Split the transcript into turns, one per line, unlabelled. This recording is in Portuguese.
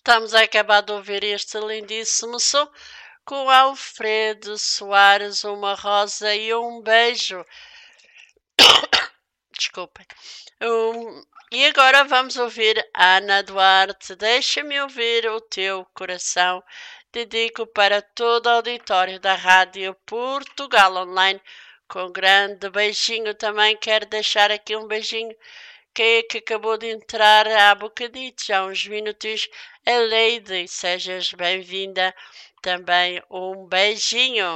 Estamos a acabar de ouvir este lindíssimo som com Alfredo Soares, uma rosa e um beijo. Desculpem. E agora vamos ouvir Ana Duarte. Deixa-me ouvir o teu coração. Dedico para todo o auditório da Rádio Portugal Online. Com grande beijinho. Também quero deixar aqui um beijinho. Quem é que acabou de entrar há bocadinho, já há uns minutos, a Lady. Sejas bem-vinda. Também um beijinho.